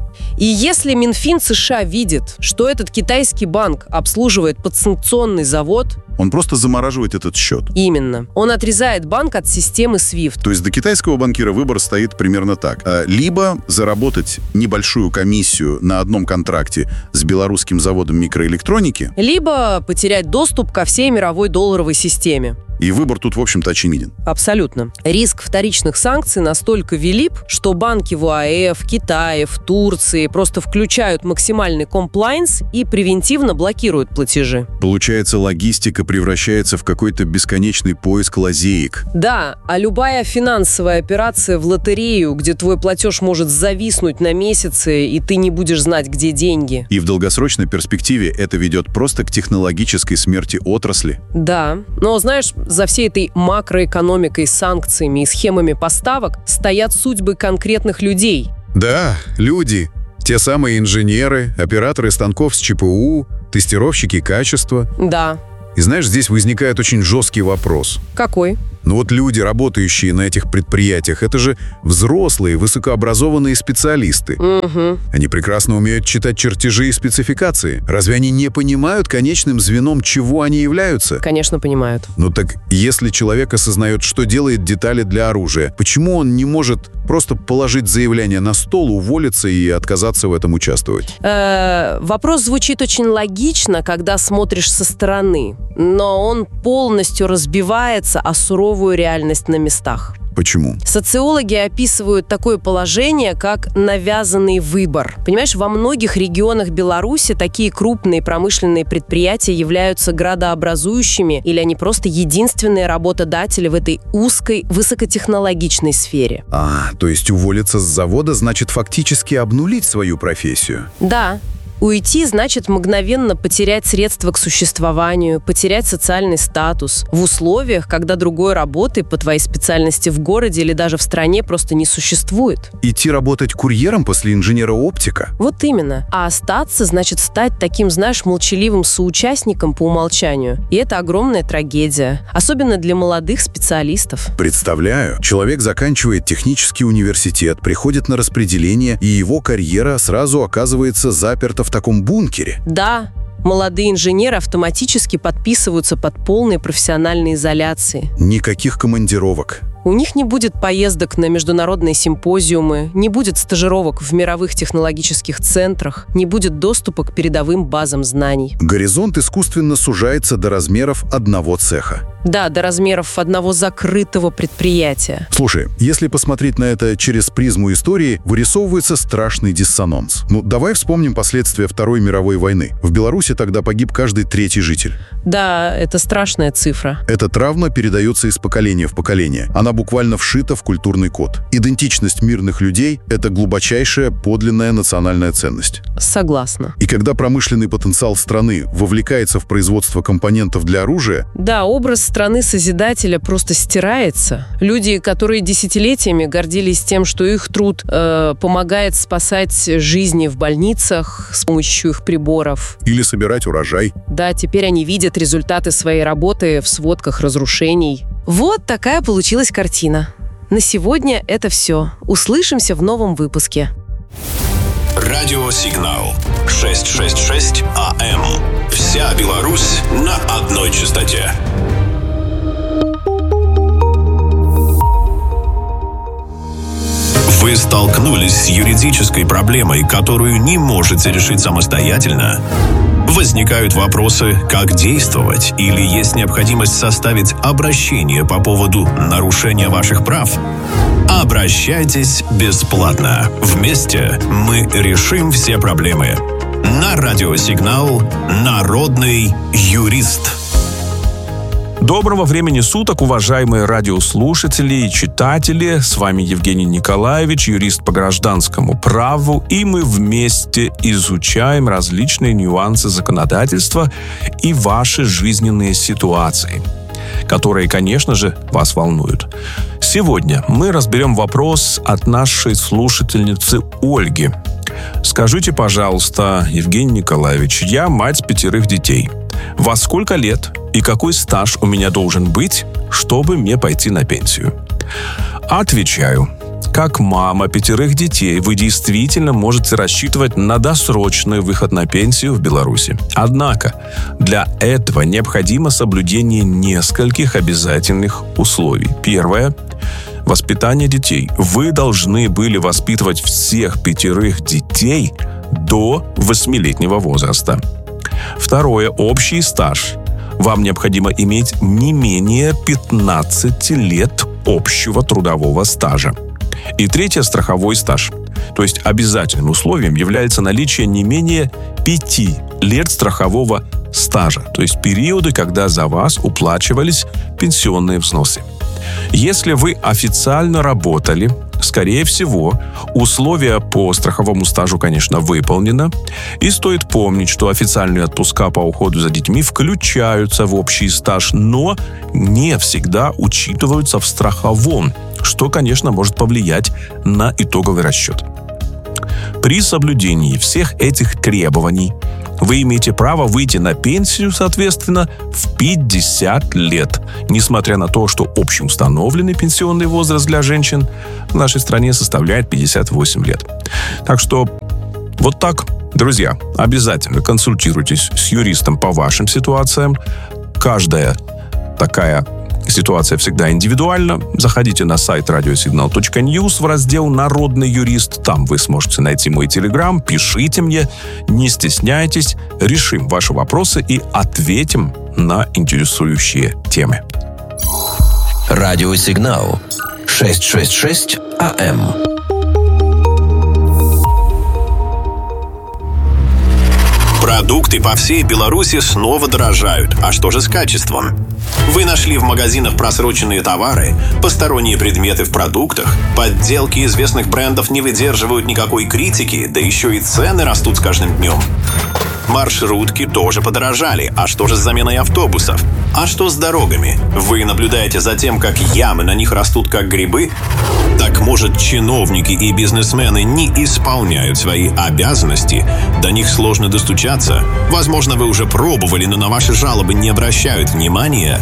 Speaker 22: И если Минфин США видит, что этот китайский банк обслуживает подсанкционный завод,
Speaker 3: он просто замораживает этот счет.
Speaker 22: Именно. Он отрезает банк от системы свифт.
Speaker 3: То есть для китайского банкира выбор стоит примерно так. Либо заработать небольшую комиссию на одном контракте с белорусским заводом микроэлектроники,
Speaker 22: либо потерять доступ ко всей мировой долларовой системе.
Speaker 3: И выбор тут, в общем-то, очевиден.
Speaker 22: Абсолютно. Риск вторичных санкций настолько велик, что банки в ОАЭ, в Китае, в Турции просто включают максимальный комплайнс и превентивно блокируют платежи.
Speaker 3: Получается, логистика превращается в какой-то бесконечный поиск лазеек.
Speaker 22: Да, а любая финансовая операция в лотерею, где твой платеж может зависнуть на месяцы, и ты не будешь знать, где деньги.
Speaker 3: И в долгосрочной перспективе это ведет просто к технологической смерти отрасли.
Speaker 22: Да, но, знаешь, за всей этой макроэкономикой, санкциями и схемами поставок стоят судьбы конкретных людей.
Speaker 3: Да, люди. Те самые инженеры, операторы станков с ЧПУ, тестировщики качества.
Speaker 22: Да.
Speaker 3: И знаешь, здесь возникает очень жесткий вопрос.
Speaker 22: Какой?
Speaker 3: Ну вот люди, работающие на этих предприятиях, это же взрослые, высокообразованные специалисты.
Speaker 22: Угу.
Speaker 3: Они прекрасно умеют читать чертежи и спецификации. Разве они не понимают конечным звеном, чего они являются?
Speaker 22: Конечно, понимают.
Speaker 3: Ну так, если человек осознает, что делает детали для оружия, почему он не может просто положить заявление на стол, уволиться и отказаться в этом участвовать?
Speaker 22: Э-э, вопрос звучит очень логично, когда смотришь со стороны, но он полностью разбивается о суровую реальность на местах.
Speaker 3: Почему?
Speaker 22: Социологи описывают такое положение, как навязанный выбор. Понимаешь, во многих регионах Беларуси такие крупные промышленные предприятия являются градообразующими, или они просто единственные работодатели в этой узкой, высокотехнологичной сфере.
Speaker 3: А, то есть уволиться с завода значит фактически обнулить свою профессию?
Speaker 22: Да. Уйти значит мгновенно потерять средства к существованию, потерять социальный статус в условиях, когда другой работы по твоей специальности в городе или даже в стране просто не существует.
Speaker 3: Идти работать курьером после инженера-оптика?
Speaker 22: Вот именно. А остаться значит стать таким, знаешь, молчаливым соучастником по умолчанию. И это огромная трагедия. Особенно для молодых специалистов.
Speaker 3: Представляю. Человек заканчивает технический университет, приходит на распределение, и его карьера сразу оказывается заперта в в таком бункере.
Speaker 22: Да, молодые инженеры автоматически подписываются под полной профессиональной изоляцией.
Speaker 3: Никаких командировок.
Speaker 22: У них не будет поездок на международные симпозиумы, не будет стажировок в мировых технологических центрах, не будет доступа к передовым базам знаний.
Speaker 3: Горизонт искусственно сужается до размеров одного цеха.
Speaker 22: Да, до размеров одного закрытого предприятия.
Speaker 3: Слушай, если посмотреть на это через призму истории, вырисовывается страшный диссонанс. Ну, давай вспомним последствия Второй мировой войны. В Беларуси тогда погиб каждый третий житель.
Speaker 22: Да, это страшная цифра.
Speaker 3: Эта травма передается из поколения в поколение. Она буквально вшита в культурный код. Идентичность мирных людей – это глубочайшая подлинная национальная ценность.
Speaker 22: Согласна.
Speaker 3: И когда промышленный потенциал страны вовлекается в производство компонентов для оружия…
Speaker 22: Да, образ страны-созидателя просто стирается. Люди, которые десятилетиями гордились тем, что их труд э, помогает спасать жизни в больницах с помощью их приборов.
Speaker 3: Или собирать урожай.
Speaker 22: Да, теперь они видят результаты своей работы в сводках разрушений. Вот такая получилась картина. На сегодня это все. Услышимся в новом выпуске.
Speaker 1: Радиосигнал шестьсот шестьдесят шесть АМ. Вся Беларусь на одной частоте. Вы столкнулись с юридической проблемой, которую не можете решить самостоятельно? Возникают вопросы, как действовать, или есть необходимость составить обращение по поводу нарушения ваших прав? Обращайтесь бесплатно. Вместе мы решим все проблемы. На радиосигнал «Народный юрист».
Speaker 5: Доброго времени суток, уважаемые радиослушатели и читатели. С вами Евгений Николаевич, юрист по гражданскому праву, и мы вместе изучаем различные нюансы законодательства и ваши жизненные ситуации, которые, конечно же, вас волнуют. Сегодня мы разберем вопрос от нашей слушательницы Ольги. Скажите, пожалуйста, Евгений Николаевич, я мать пятерых детей. Во сколько лет и какой стаж у меня должен быть, чтобы мне пойти на пенсию? Отвечаю. как мама пятерых детей, вы действительно можете рассчитывать на досрочный выход на пенсию в Беларуси. Однако для этого необходимо соблюдение нескольких обязательных условий. Первое – воспитание детей. Вы должны были воспитывать всех пятерых детей до восьмилетнего возраста. Второе – общий стаж. Вам необходимо иметь не менее пятнадцать лет общего трудового стажа. И третье – страховой стаж. То есть обязательным условием является наличие не менее пяти лет страхового стажа, то есть периоды, когда за вас уплачивались пенсионные взносы. Если вы официально работали, скорее всего, условия по страховому стажу, конечно, выполнено. И стоит помнить, что официальные отпуска по уходу за детьми включаются в общий стаж, но не всегда учитываются в страховом, что, конечно, может повлиять на итоговый расчет. При соблюдении всех этих требований вы имеете право выйти на пенсию, соответственно, в пятьдесят лет, несмотря на то, что общеустановленный пенсионный возраст для женщин в нашей стране составляет пятьдесят восемь лет. Так что вот так, друзья, обязательно консультируйтесь с юристом по вашим ситуациям. Каждая такая ситуация всегда индивидуальна. Заходите на сайт радиосигнал точка ньюс в раздел «Народный юрист». Там вы сможете найти мой телеграм. Пишите мне, не стесняйтесь. Решим ваши вопросы и ответим на интересующие темы.
Speaker 21: Радиосигнал шестьсот шестьдесят шесть АМ.
Speaker 1: Продукты по всей Беларуси снова дорожают. А что же с качеством? Вы нашли в магазинах просроченные товары, посторонние предметы в продуктах, подделки известных брендов не выдерживают никакой критики, да еще и цены растут с каждым днем. Маршрутки тоже подорожали. А что же с заменой автобусов? А что с дорогами? Вы наблюдаете за тем, как ямы на них растут как грибы? Так может, чиновники и бизнесмены не исполняют свои обязанности? До них сложно достучаться? Возможно, вы уже пробовали, но на ваши жалобы не обращают внимания?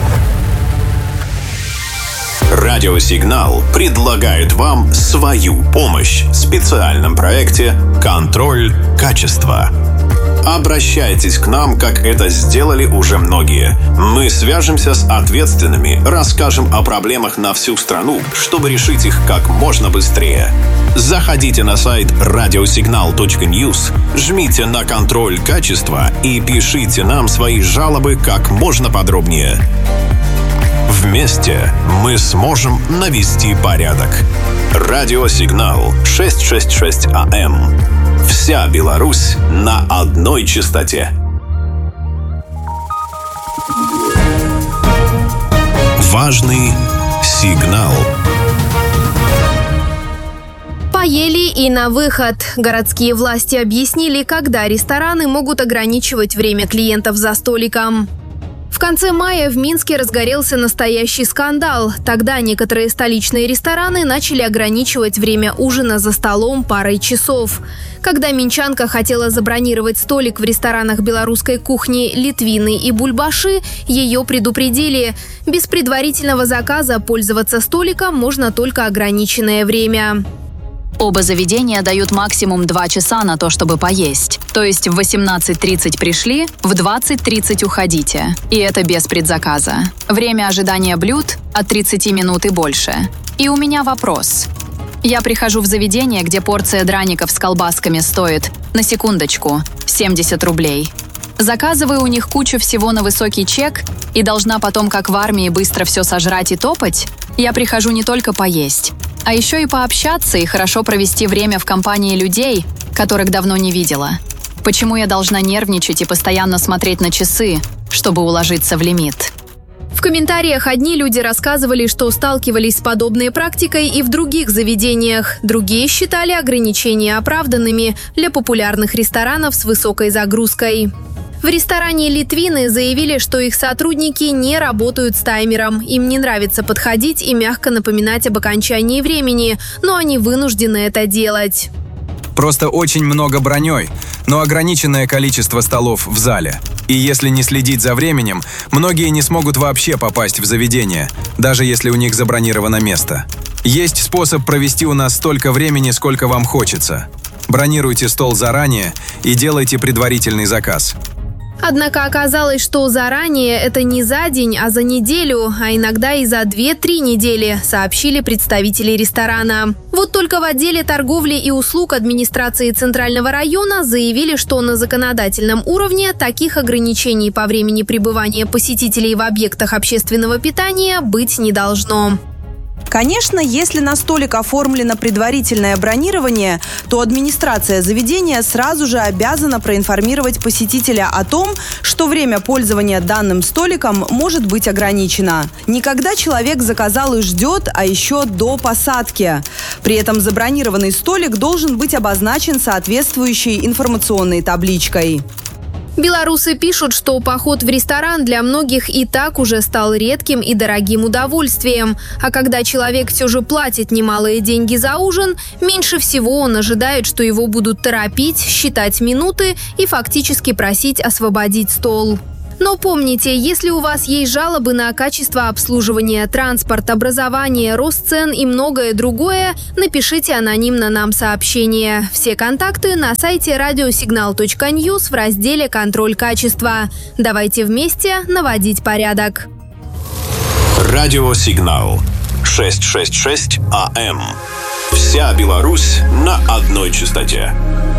Speaker 1: Радиосигнал предлагает вам свою помощь в специальном проекте «Контроль качества». Обращайтесь к нам, как это сделали уже многие. Мы свяжемся с ответственными, расскажем о проблемах на всю страну, чтобы решить их как можно быстрее. Заходите на сайт радиосигнал точка ньюс, жмите на «Контроль качества» и пишите нам свои жалобы как можно подробнее. Вместе мы сможем навести порядок. Радиосигнал шестьсот шестьдесят шесть АМ. Вся Беларусь на одной частоте. Важный сигнал.
Speaker 15: Поели и на выход. Городские власти объяснили, когда рестораны могут ограничивать время клиентов за столиком. В конце мая в Минске разгорелся настоящий скандал. Тогда некоторые столичные рестораны начали ограничивать время ужина за столом парой часов. Когда минчанка хотела забронировать столик в ресторанах белорусской кухни «Литвины» и «Бульбаши», ее предупредили. Без предварительного заказа пользоваться столиком можно только ограниченное время.
Speaker 4: Оба заведения дают максимум два часа на то, чтобы поесть. То есть в восемнадцать тридцать пришли, в двадцать тридцать уходите. И это без предзаказа. Время ожидания блюд от тридцати минут и больше. И у меня вопрос. Я прихожу в заведение, где порция драников с колбасками стоит, на секундочку, семьдесят рублей. Заказываю у них кучу всего на высокий чек и должна потом, как в армии, быстро все сожрать и топать? Я прихожу не только поесть, а еще и пообщаться и хорошо провести время в компании людей, которых давно не видела. Почему я должна нервничать и постоянно смотреть на часы, чтобы уложиться в лимит?
Speaker 15: В комментариях одни люди рассказывали, что сталкивались с подобной практикой и в других заведениях. Другие считали ограничения оправданными для популярных ресторанов с высокой загрузкой. В ресторане «Литвины» заявили, что их сотрудники не работают с таймером. Им не нравится подходить и мягко напоминать об окончании времени, но они вынуждены это делать.
Speaker 6: Просто очень много броней, но ограниченное количество столов в зале. И если не следить за временем, многие не смогут вообще попасть в заведение, даже если у них забронировано место. Есть способ провести у нас столько времени, сколько вам хочется. Бронируйте стол заранее и делайте предварительный заказ.
Speaker 15: Однако оказалось, что заранее это не за день, а за неделю, а иногда и за две-три недели, сообщили представители ресторана. Вот только в отделе торговли и услуг администрации Центрального района заявили, что на законодательном уровне таких ограничений по времени пребывания посетителей в объектах общественного питания быть не должно.
Speaker 7: Конечно, если на столик оформлено предварительное бронирование, то администрация заведения сразу же обязана проинформировать посетителя о том, что время пользования данным столиком может быть ограничено. Не когда человек заказал и ждет, а еще до посадки. При этом забронированный столик должен быть обозначен соответствующей информационной табличкой.
Speaker 15: Белорусы пишут, что поход в ресторан для многих и так уже стал редким и дорогим удовольствием. А когда человек все же платит немалые деньги за ужин, меньше всего он ожидает, что его будут торопить, считать минуты и фактически просить освободить стол. Но помните, если у вас есть жалобы на качество обслуживания, транспорт, образование, рост цен и многое другое, напишите анонимно нам сообщение. Все контакты на сайте радиосигнал точка ньюс в разделе «Контроль качества». Давайте вместе наводить порядок.
Speaker 1: Радиосигнал шестьсот шестьдесят шесть АМ. Вся Беларусь на одной частоте.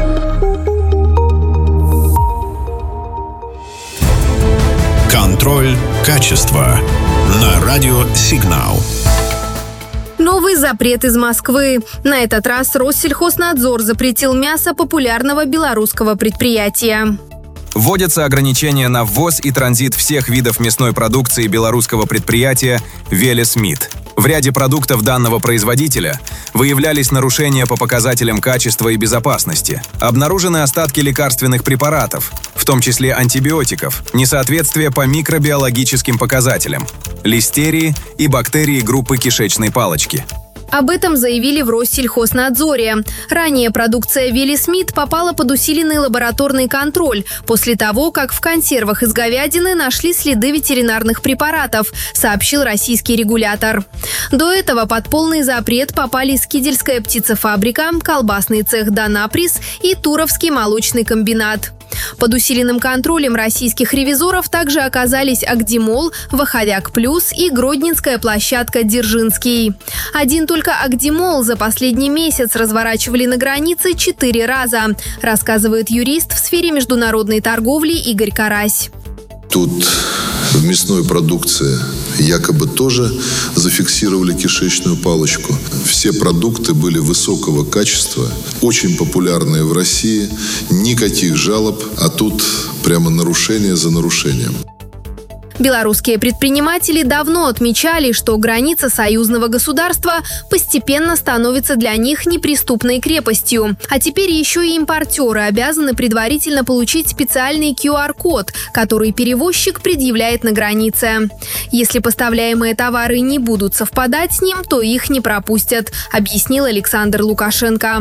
Speaker 1: Контроль качества на радиосигнал.
Speaker 15: Новый запрет из Москвы. На этот раз Россельхознадзор запретил мясо популярного белорусского предприятия.
Speaker 6: Вводятся ограничения на ввоз и транзит всех видов мясной продукции белорусского предприятия «Велес-Мит». В ряде продуктов данного производителя выявлялись нарушения по показателям качества и безопасности. Обнаружены остатки лекарственных препаратов, в том числе антибиотиков, несоответствие по микробиологическим показателям, листерии и бактерии группы кишечной палочки.
Speaker 15: Об этом заявили в Россельхознадзоре. Ранее продукция «Велес-Мит» попала под усиленный лабораторный контроль после того, как в консервах из говядины нашли следы ветеринарных препаратов, сообщил российский регулятор. До этого под полный запрет попали Скидельская птицефабрика, колбасный цех «Данаприс» и Туровский молочный комбинат. Под усиленным контролем российских ревизоров также оказались Агдимол, Ваховяк Плюс и гродненская площадка Дзержинский. Один только Агдимол за последний месяц разворачивали на границе четыре раза, рассказывает юрист в сфере международной торговли Игорь Карась.
Speaker 9: Тут в мясной продукции якобы тоже зафиксировали кишечную палочку. Все продукты были высокого качества, очень популярные в России, никаких жалоб, а тут прямо нарушение за нарушением.
Speaker 15: Белорусские предприниматели давно отмечали, что граница союзного государства постепенно становится для них неприступной крепостью. А теперь еще и импортеры обязаны предварительно получить специальный ку ар код, который перевозчик предъявляет на границе. Если поставляемые товары не будут совпадать с ним, то их не пропустят, объяснил Александр Лукашенко.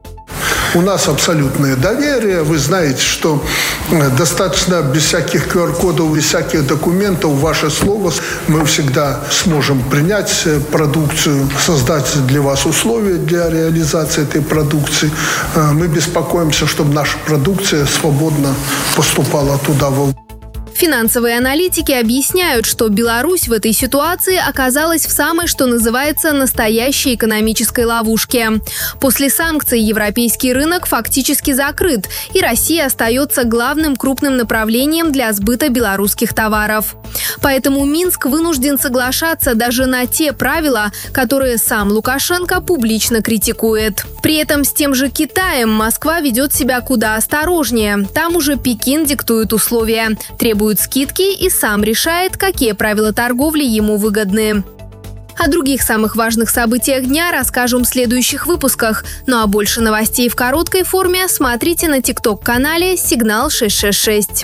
Speaker 10: У нас абсолютное доверие. Вы знаете, что достаточно без всяких ку ар кодов, без всяких документов, ваше слово, мы всегда сможем принять продукцию, создать для вас условия для реализации этой продукции. Мы беспокоимся, чтобы наша продукция свободно поступала туда.
Speaker 15: Финансовые аналитики объясняют, что Беларусь в этой ситуации оказалась в самой, что называется, настоящей экономической ловушке. После санкций европейский рынок фактически закрыт, и Россия остается главным крупным направлением для сбыта белорусских товаров. Поэтому Минск вынужден соглашаться даже на те правила, которые сам Лукашенко публично критикует. При этом с тем же Китаем Москва ведет себя куда осторожнее. Там уже Пекин диктует условия, требует скидки и сам решает, какие правила торговли ему выгодны. О других самых важных событиях дня расскажем в следующих выпусках. Ну а больше новостей в короткой форме смотрите на тикток-канале «Сигнал шестьсот шестьдесят шесть».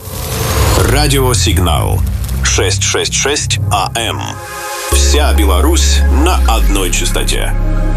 Speaker 1: Радиосигнал шестьсот шестьдесят шесть АМ. Вся Беларусь на одной частоте.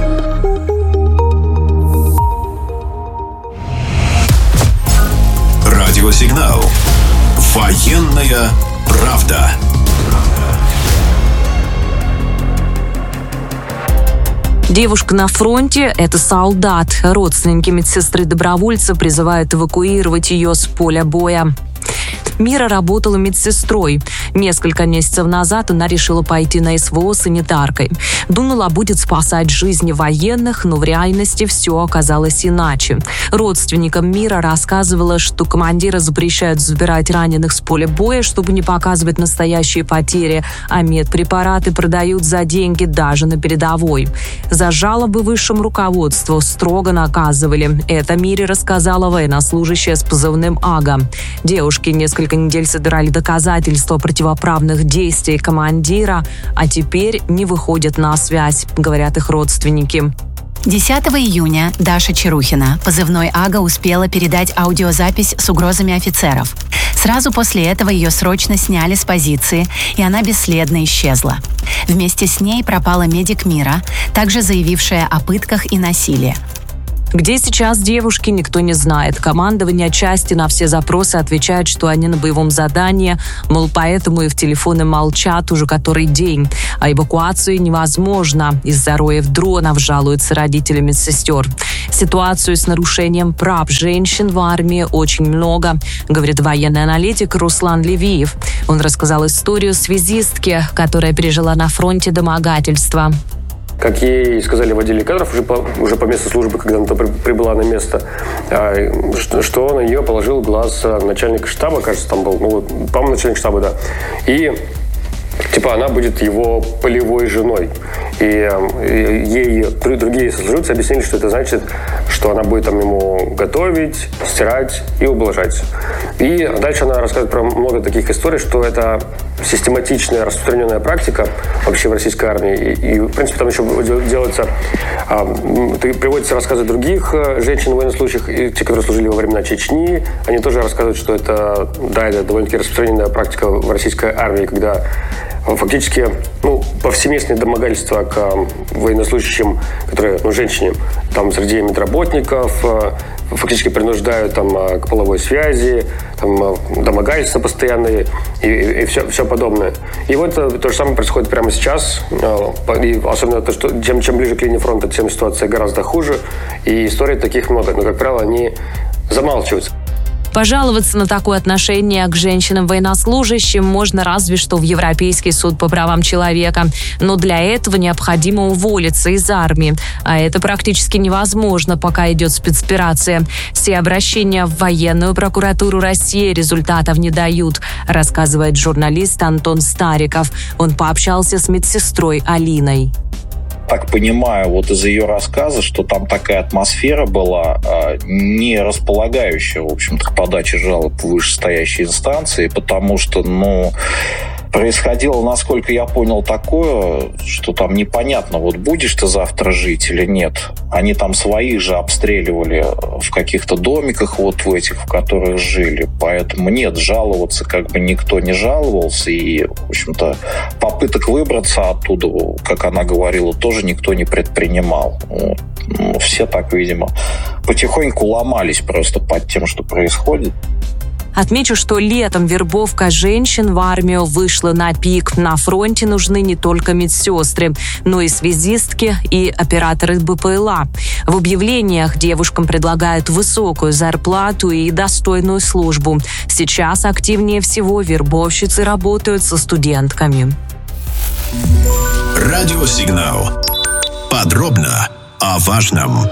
Speaker 1: Радиосигнал. Военная правда.
Speaker 8: Девушка на фронте – это солдат. Родственники медсестры-добровольца призывают эвакуировать ее с поля боя. Мира работала медсестрой. Несколько месяцев назад она решила пойти на СВО санитаркой. Думала, будет спасать жизни военных, но в реальности все оказалось иначе. Родственникам Мира рассказывала, что командиры запрещают забирать раненых с поля боя, чтобы не показывать настоящие потери, а медпрепараты продают за деньги даже на передовой. За жалобы высшему руководству строго наказывали. Это Мире рассказала военнослужащая с позывным «Ага». Девушки несколько недель собирали доказательства противоправных действий командира, а теперь не выходят на связь, говорят их родственники.
Speaker 11: десятого июня Даша Чарухина, позывной «Ага», успела передать аудиозапись с угрозами офицеров. Сразу после этого ее срочно сняли с позиции, и она бесследно исчезла. Вместе с ней пропала медик Мира, также заявившая о пытках и насилии.
Speaker 8: Где сейчас девушки, никто не знает. Командование части на все запросы отвечает, что они на боевом задании, мол, поэтому и в телефоны молчат уже который день. А эвакуацию невозможно. Из-за роев дронов жалуются родители медсестер. Ситуацию с нарушением прав женщин в армии очень много, говорит военный аналитик Руслан Левиев. Он рассказал историю связистки, которая пережила на фронте домогательства.
Speaker 23: Как ей сказали в отделе кадров уже по, уже по месту службы, когда она прибыла на место, что, что на нее положил глаз начальник штаба, кажется, там был, ну, по-моему, начальник штаба, да. И типа она будет его полевой женой. И, и ей другие сослуживцы объяснили, что это значит, что она будет там ему готовить, стирать и ублажать. И дальше она рассказывает про много таких историй, что это систематичная, распространенная практика вообще в российской армии. И, и в принципе, там еще делается, а, приводятся рассказы других женщин военнослужащих, и те, которые служили во времена Чечни, они тоже рассказывают, что это, да, это довольно-таки распространенная практика в российской армии, когда фактически, ну, повсеместные домогательства к военнослужащим, которые, ну, женщине, там, среди медработников, фактически принуждают там к половой связи, там, домогательства постоянные и, и, и все, все подобное. И вот то же самое происходит прямо сейчас. И особенно то, что чем, чем ближе к линии фронта, тем ситуация гораздо хуже. И историй таких много. Но, как правило, они замалчиваются.
Speaker 8: Пожаловаться на такое отношение к женщинам-военнослужащим можно разве что в Европейский суд по правам человека. Но для этого необходимо уволиться из армии. А это практически невозможно, пока идет спецоперация. Все обращения в военную прокуратуру России результатов не дают, рассказывает журналист Антон Стариков. Он пообщался с медсестрой Алиной.
Speaker 24: Так понимаю, вот из ее рассказа, что там такая атмосфера была, не располагающая, в общем-то, к подаче жалоб в вышестоящей инстанции, потому что, ну, происходило, насколько я понял, такое, что там непонятно, вот будешь ты завтра жить или нет. Они там своих же обстреливали в каких-то домиках, вот в этих, в которых жили. Поэтому нет, жаловаться как бы никто не жаловался. И, в общем-то, попыток выбраться оттуда, как она говорила, тоже никто не предпринимал. Вот. Ну, все так, видимо, потихоньку ломались просто под тем, что происходит.
Speaker 8: Отмечу, что летом вербовка женщин в армию вышла на пик. На фронте нужны не только медсестры, но и связистки и операторы БПЛА. В объявлениях девушкам предлагают высокую зарплату и достойную службу. Сейчас активнее всего вербовщицы работают со студентками.
Speaker 1: Радиосигнал. Подробно о важном.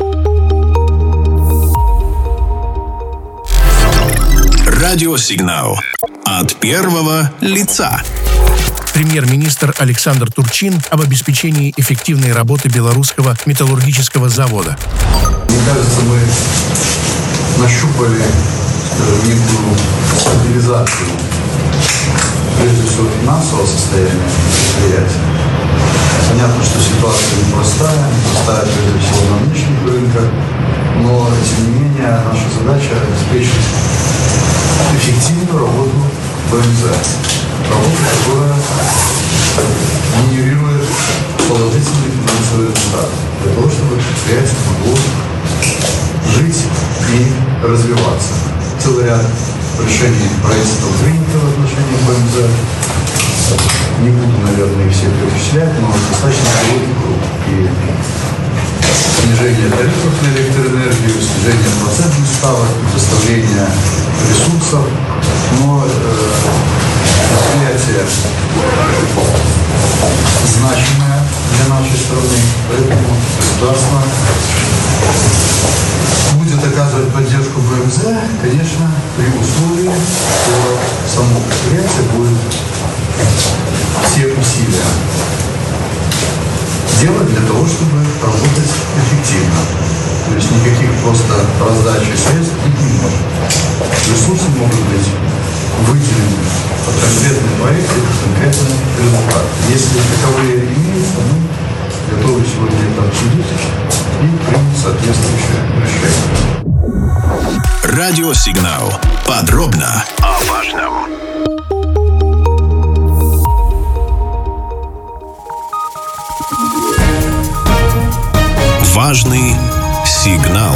Speaker 1: Радиосигнал. От первого лица.
Speaker 2: Премьер-министр Александр Турчин об обеспечении эффективной работы белорусского металлургического завода.
Speaker 25: Мне кажется, мы нащупали, скажем, некую стабилизацию, прежде всего, финансового состояния предприятия. Понятно, что ситуация непростая, непростая прежде всего на внешних рынках, но, тем не менее, наша задача обеспечить эффективную работу БМЗ. Работу, которая генерирует положительные финансовые результаты. Для того, чтобы предприятие могло жить и развиваться. Целый ряд решений правительства принято в отношении БМЗ. Не буду, наверное, их все перечислять, но достаточно широкий круг. И снижение тарифов на электроэнергию, снижение процентных ставок, предоставление ресурсов. Но э, предприятие значимое для нашей страны, поэтому государство будет оказывать поддержку БМЗ, конечно, при условии, что само предприятие будет все усилия делать для того, чтобы работать эффективно. То есть никаких просто раздачи средств не может. Ресурсы могут быть выделены под конкретный проект и под конкретный результат. Если таковые имеются, мы готовы сегодня это обсудить и принять соответствующее решение.
Speaker 1: Радиосигнал. Подробно о важном. Важный сигнал.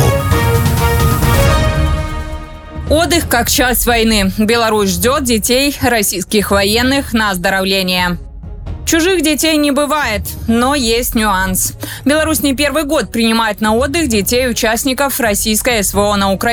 Speaker 13: Отдых как часть войны. Беларусь ждет детей российских военных на оздоровление. Чужих детей не бывает, но есть нюанс. Беларусь не первый год принимает на отдых детей участников российской СВО на Украине.